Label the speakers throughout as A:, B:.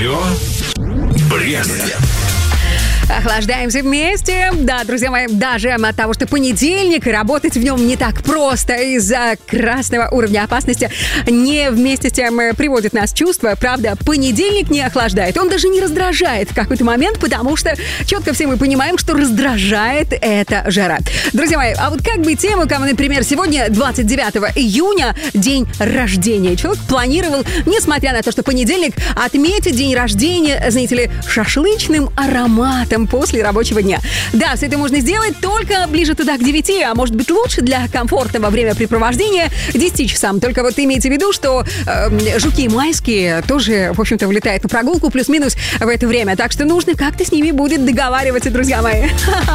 A: Радио Брест.
B: Охлаждаемся вместе. Да, друзья мои, даже от того, что понедельник, и работать в нем не так просто из-за красного уровня опасности, не вместе с тем приводит нас чувство. Правда, понедельник не охлаждает. Он даже не раздражает в какой-то момент, потому что четко все мы понимаем, что раздражает эта жара. Друзья мои, а вот как быть тем, у кого, например, сегодня 29 июня, день рождения. Человек планировал, несмотря на то, что понедельник, отметить день рождения, знаете ли, шашлычным ароматом после рабочего дня. Да, все это можно сделать только ближе туда к 9, а может быть лучше для комфортного времяпрепровождения 10 часам. Только вот имейте в виду, что жуки майские тоже, в общем-то, влетают на прогулку плюс-минус в это время. Так что нужно как-то с ними будет договариваться, друзья мои.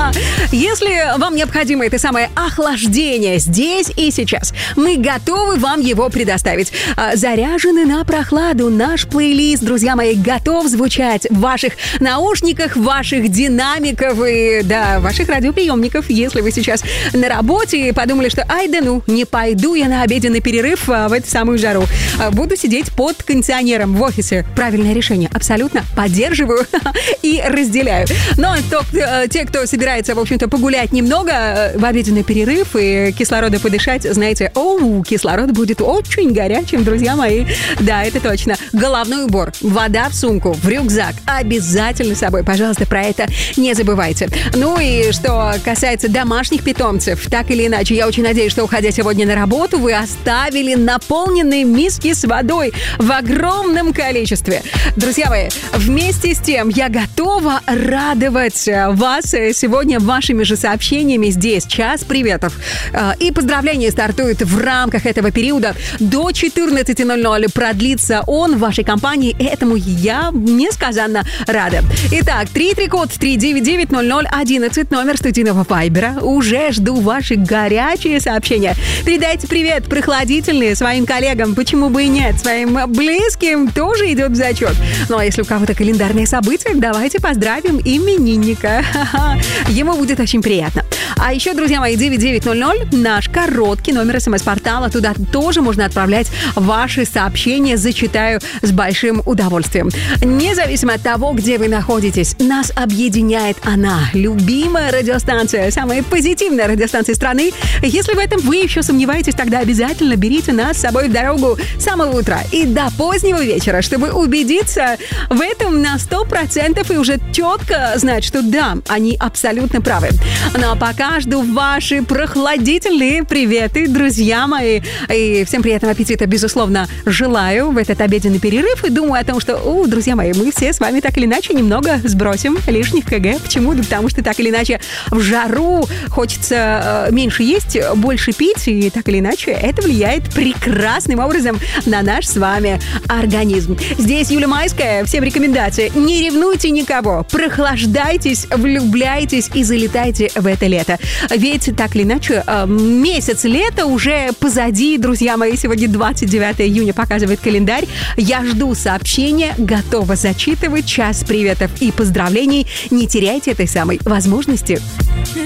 B: Если вам необходимо это самое охлаждение здесь и сейчас, мы готовы вам его предоставить. Заряжены на прохладу. Наш плейлист, друзья мои, готов звучать в ваших наушниках, в ваших динамиков и, да, ваших радиоприемников. Если вы сейчас на работе и подумали, что ай да ну, не пойду я на обеденный перерыв в эту самую жару. Буду сидеть под кондиционером в офисе. Правильное решение. Абсолютно поддерживаю и разделяю. Но те, кто собирается, в общем-то, погулять немного в обеденный перерыв и кислорода подышать, знаете, кислород будет очень горячим, друзья мои. Да, это точно. Головной убор, вода в сумку, в рюкзак. Обязательно с собой. Пожалуйста, про это не забывайте. Ну и что касается домашних питомцев, так или иначе, я очень надеюсь, что, уходя сегодня на работу, вы оставили наполненные миски с водой в огромном количестве. Друзья мои, вместе с тем я готова радовать вас сегодня вашими же сообщениями здесь. Час приветов. И поздравления стартуют в рамках этого периода. До 14:00 продлится он в вашей компании. Этому я несказанно рада. Итак, 3-3-код 399-00-11, номер студийного вайбера. Уже жду ваши горячие сообщения. Передайте привет прохладительные своим коллегам. Почему бы и нет? Своим близким тоже идет в зачет. Ну а если у кого-то календарные события, давайте поздравим именинника. Ему будет очень приятно. А еще, друзья мои, 9900, наш короткий номер СМС-портала. Туда тоже можно отправлять ваши сообщения. Зачитаю с большим удовольствием. Независимо от того, где вы находитесь, нас объединяет она. Любимая радиостанция, самая позитивная радиостанция страны. Если в этом вы еще сомневаетесь, тогда обязательно берите нас с собой в дорогу с самого утра и до позднего вечера, чтобы убедиться в этом на 100% и уже четко знать, что да, они абсолютно правы. Ну а пока жду ваши прохладительные приветы, друзья мои. И всем приятного аппетита, безусловно, желаю в этот обеденный перерыв. И думаю о том, что, друзья мои, мы все с вами так или иначе немного сбросим лишних КГ. Почему? Да потому что так или иначе в жару хочется меньше есть, больше пить. И так или иначе это влияет прекрасным образом на наш с вами организм. Здесь Юля Майская. Всем рекомендации. Не ревнуйте никого. Прохлаждайтесь, влюбляйтесь и залетайте в это лето. Ведь так или иначе месяц лета уже позади, друзья мои. Сегодня 29 июня показывает календарь. Я жду сообщения, готова зачитывать. Час приветов и поздравлений. Не теряйте этой самой возможности.